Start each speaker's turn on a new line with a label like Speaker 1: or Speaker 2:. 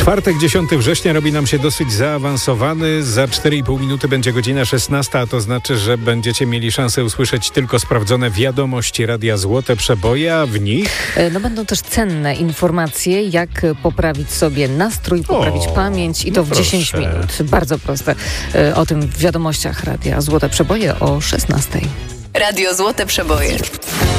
Speaker 1: Czwartek, 10 września robi nam się dosyć zaawansowany. Za 4,5 minuty będzie godzina 16, a to znaczy, że będziecie mieli szansę usłyszeć tylko sprawdzone wiadomości Radia Złote Przeboje, a w nich...
Speaker 2: będą też cenne informacje, jak poprawić sobie nastrój, poprawić pamięć i to w 10 minut. Bardzo proste. O tym w wiadomościach Radia Złote Przeboje o 16.
Speaker 3: Radio Złote Przeboje.